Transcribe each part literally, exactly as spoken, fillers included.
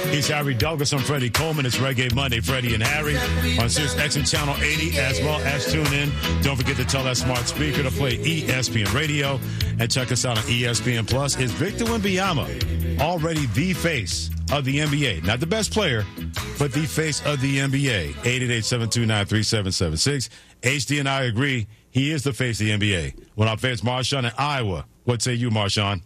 He's Harry Douglas. I'm Freddie Coleman. It's Reggae Monday, Freddie and Harry on Sirius X M Channel eighty, as well as tune in. Don't forget to tell that smart speaker to play E S P N Radio and check us out on E S P N Plus. Is Victor Wembanyama already the face of the N B A? Not the best player, but the face of the N B A. eight eight eight, seven two nine, three seven seven six. H D and I agree he is the face of the N B A. When our face Marshawn in Iowa, what say you, Marshawn?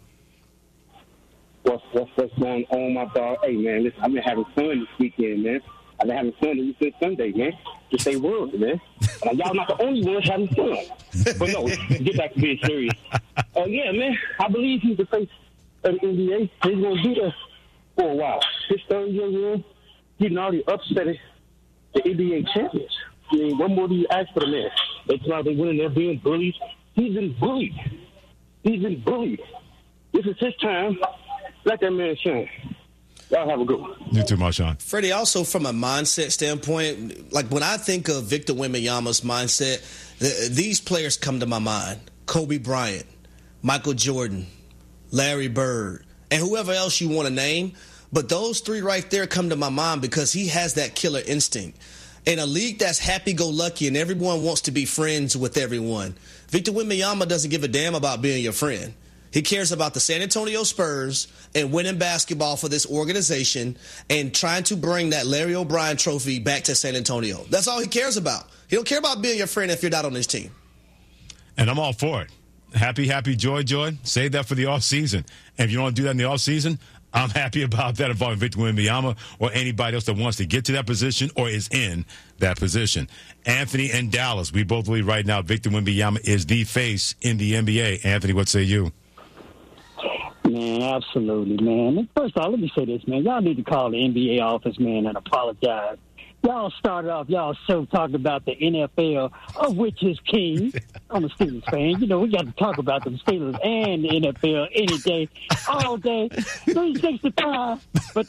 What's, what's, what's going on, my dog? Hey, man, listen, I've been having fun this weekend, man. I've been having fun ever since Sunday, man. Just say words, man. Uh, y'all not the only ones having fun. But no, get back to being serious. Uh, yeah, man, I believe he's the face of the N B A. He's going to do that for a while. His third year in, he's already upset the N B A champions. I mean, what more do you ask for the man? It's not they winning, they're being bullied. He's been bullied. He's been bullied. This is his time. Let that man shine. Y'all have a good one. You too, Marshawn. Freddie, also from a mindset standpoint, like when I think of Victor Wembanyama's mindset, th- these players come to my mind. Kobe Bryant, Michael Jordan, Larry Bird, and whoever else you want to name. But those three right there come to my mind because he has that killer instinct. In a league that's happy-go-lucky and everyone wants to be friends with everyone, Victor Wembanyama doesn't give a damn about being your friend. He cares about the San Antonio Spurs and winning basketball for this organization and trying to bring that Larry O'Brien trophy back to San Antonio. That's all he cares about. He don't care about being your friend if you're not on his team. And I'm all for it. Happy, happy, joy, joy. Save that for the offseason. And if you don't do that in the offseason, I'm happy about that involving Victor Wembanyama or anybody else that wants to get to that position or is in that position. Anthony and Dallas, we both believe right now Victor Wembanyama is the face in the N B A. Anthony, what say you? Man, absolutely, man. First of all, let me say this, man. Y'all need to call the N B A office, man, and apologize. Y'all started off y'all show talking about the N F L, of which is king. I'm a Steelers fan. You know, we got to talk about the Steelers and the N F L any day, all day, three sixty-five. But